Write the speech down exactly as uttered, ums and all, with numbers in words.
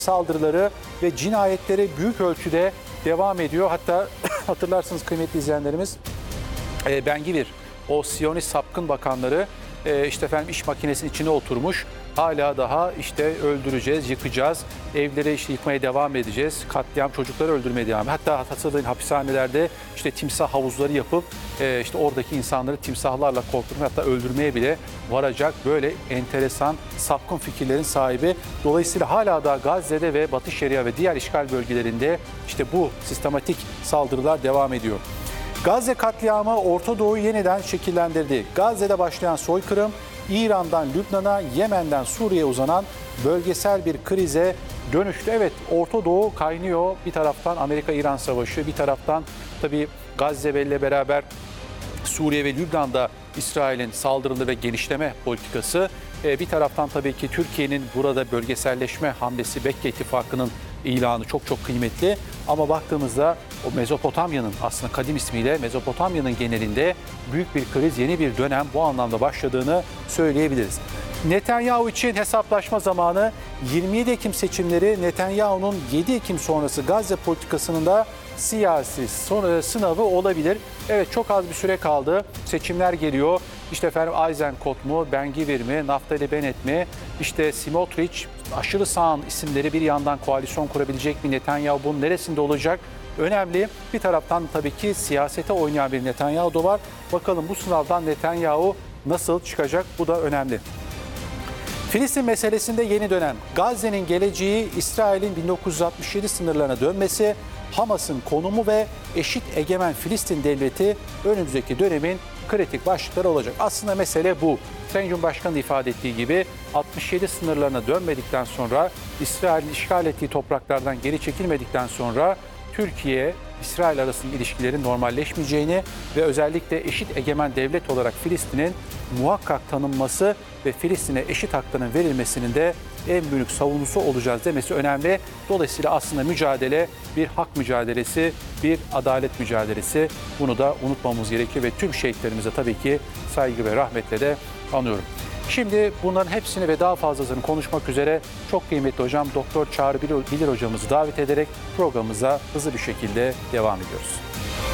saldırıları ve cinayetleri büyük ölçüde devam ediyor. Hatta hatırlarsınız kıymetli izleyenlerimiz, e, Ben Gvir, o Siyonist sapkın bakanları e, işte efendim iş makinesinin içine oturmuş. Hala daha işte öldüreceğiz, yıkacağız, evleri işte yıkmaya devam edeceğiz, katliam, çocukları öldürmeye devam edeceğiz. Hatta hatırlayın hapishanelerde işte timsah havuzları yapıp e, işte oradaki insanları timsahlarla korkutmaya, hatta öldürmeye bile varacak böyle enteresan sapkın fikirlerin sahibi. Dolayısıyla hala da Gazze'de ve Batı Şeria ve diğer işgal bölgelerinde işte bu sistematik saldırılar devam ediyor. Gazze katliamı Orta Doğu'yu yeniden şekillendirdi. Gazze'de başlayan soykırım, İran'dan Lübnan'a, Yemen'den Suriye'ye uzanan bölgesel bir krize dönüştü. Evet, Orta Doğu kaynıyor. Bir taraftan Amerika-İran savaşı, bir taraftan tabii Gazze ile beraber Suriye ve Lübnan'da İsrail'in saldırılı ve genişleme politikası. Bir taraftan tabii ki Türkiye'nin burada bölgeselleşme hamlesi, Bekke İttifakı'nın ilanı çok çok kıymetli. Ama baktığımızda o Mezopotamya'nın, aslında kadim ismiyle Mezopotamya'nın genelinde büyük bir kriz, yeni bir dönem bu anlamda başladığını söyleyebiliriz. Netanyahu için hesaplaşma zamanı. yirmi yedi Ekim seçimleri Netanyahu'nun yedi Ekim sonrası Gazze politikasının da siyasi sınavı olabilir. Evet, çok az bir süre kaldı. Seçimler geliyor. İşte efendim Eisenkot mu, Ben Gvir mi, Naftali Bennett mi, işte Smotrich, aşırı sağın isimleri bir yandan koalisyon kurabilecek mi? Netanyahu bunun neresinde olacak? Önemli. Bir taraftan tabii ki siyasete oynayan bir Netanyahu da var. Bakalım bu sınavdan Netanyahu nasıl çıkacak? Bu da önemli. Filistin meselesinde yeni dönem. Gazze'nin geleceği, İsrail'in bin dokuz yüz altmış yedi sınırlarına dönmesi, Hamas'ın konumu ve eşit egemen Filistin devleti önümüzdeki dönemin kritik başlıkları olacak. Aslında mesele bu. Sayın Cumhurbaşkanı ifade ettiği gibi altmış yedi sınırlarına dönmedikten sonra, İsrail'in işgal ettiği topraklardan geri çekilmedikten sonra Türkiye, İsrail arasındaki ilişkilerin normalleşmeyeceğini ve özellikle eşit egemen devlet olarak Filistin'in muhakkak tanınması ve Filistin'e eşit hakların verilmesinin de en büyük savunucusu olacağız demesi önemli. Dolayısıyla aslında mücadele bir hak mücadelesi, bir adalet mücadelesi. Bunu da unutmamamız gerekiyor ve tüm şehitlerimize tabii ki saygı ve rahmetle de anıyorum. Şimdi bunların hepsini ve daha fazlasını konuşmak üzere çok kıymetli hocam Doktor Çağrı Bilir hocamızı davet ederek programımıza hızlı bir şekilde devam ediyoruz.